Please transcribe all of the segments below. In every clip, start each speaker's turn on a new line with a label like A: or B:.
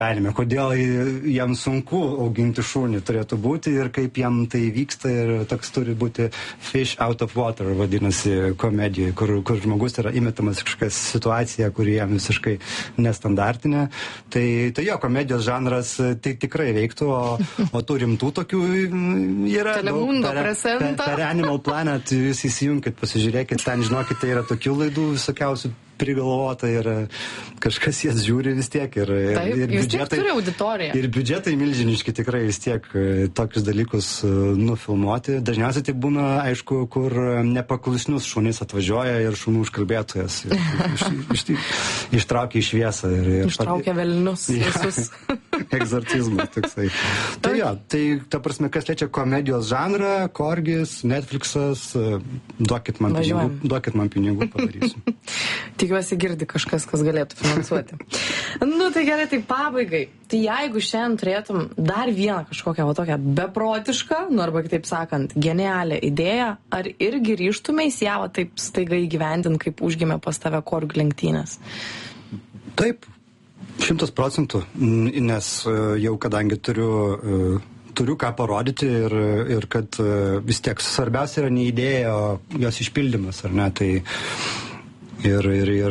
A: gyvenime, kodėl jam sunku auginti šunį turėtų būti ir kaip jam tai vyksta ir toks turi būti fish out of water, vadinasi, komedijoje, kur žmogus yra įmetamas kažkokia situacija, kuri jam visiškai nestandartinė. Tai jo, komedijos žanras tai tikrai veiktų, o tų rimtų tokių yra daug. Per Animal Planet jūs įsijunkit, pasižiūrėkit, ten žinokit, tai yra tokių laidų visokiausių prigalvota ir kažkas jas žiūri vis tiek.
B: Taip, jūs tiek turi auditoriją.
A: Ir biudžetai milžiniški tikrai vis tiek tokius dalykus nufilmuoti. Dažniausiai tai būna, aišku, kur nepaklusnius šunys atvažiuoja ir šunų užkalbėtojas. Ištraukia į šviesą.
B: Ištraukia velnius visus.
A: Egzorcizmas toksai. Tai jo, tai ta prasme, kas liečia komedijos žanrą, Korgis, Netflixas, duokit man pinigų, padarysiu.
B: Tikiuosi girdi kažkas, kas galėtų finansuoti. Tai gerai, tai pabaigai. Tai jeigu šiandien turėtum dar vieną kažkokią tokią beprotišką, arba kitaip sakant, genialią idėją, ar irgi ryžtumeis ją taip staiga įgyvendint, kaip užgimė pas tave Korgių lenktynės?
A: Taip, 100%, nes jau kadangi turiu ką parodyti ir kad vis tiek svarbiausia yra ne idėja, o jos išpildymas, ar ne, tai ir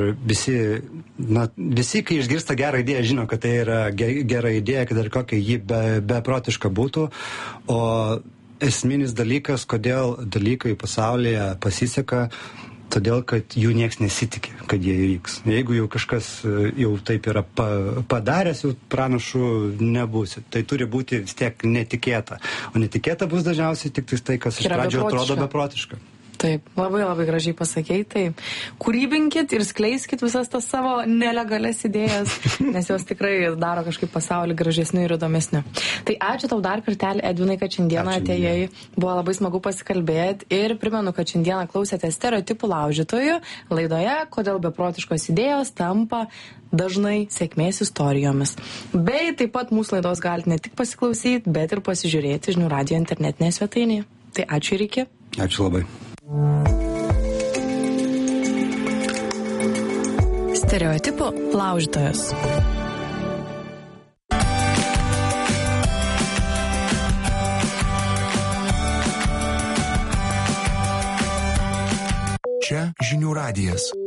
A: visi, kai išgirsta gerą idėją, žino, kad tai yra gera idėja, kad ir kokia ji beprotiška būtų, o esminis dalykas, kodėl dalykai pasaulyje pasiseka, todėl, kad jų nieks nesitikė, kad jie įvyks. Jeigu jau kažkas jau taip yra padaręs, jau pranašu nebūsi. Tai turi būti vis tiek netikėta. O netikėta bus dažniausiai tik tai, kas iš pradžio atrodo beprotiška.
B: Taip, labai labai gražiai pasakei, tai kūrybinkit ir skleiskit visas tas savo nelegalias idėjas, nes jos tikrai daro kažkaip pasaulį gražesniu ir įdomesniu. Tai ačiū tau dar kartelį, Edvinai, kad šiandieną atėjai, buvo labai smagu pasikalbėti ir primenu, kad šiandieną klausėte Stereotipų laužytojų laidoje, kodėl beprotiškos idėjos tampa dažnai sėkmės istorijomis. Bei taip pat mūsų laidos galite ne tik pasiklausyti, bet ir pasižiūrėti Žinių radijo internetinėje svetainėje. Tai ačiū ir iki.
A: Ačiū labai.
B: Stereotipų laužytojas.
C: Čia Žinių radijas.